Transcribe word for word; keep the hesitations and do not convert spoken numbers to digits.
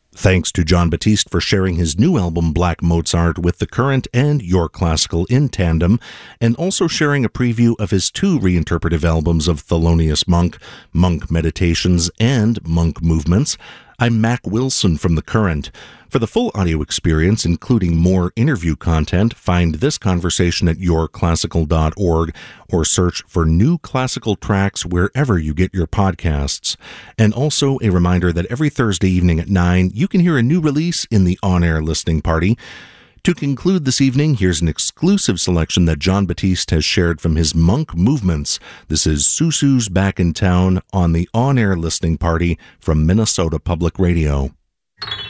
Thanks to Jon Batiste for sharing his new album Black Mozart with The Current and Your Classical in tandem, and also sharing a preview of his two reinterpretive albums of Thelonious Monk, Monk Meditations and Monk Movements. I'm Mac Wilson from The Current. For the full audio experience, including more interview content, find this conversation at your classical dot org or search for New Classical Tracks wherever you get your podcasts. And also a reminder that every Thursday evening at nine, you can hear a new release in the On-Air Listening Party. To conclude this evening, here's an exclusive selection that Jon Batiste has shared from his Monk Movements. This is Susu's Back in Town on the On-Air Listening Party from Minnesota Public Radio.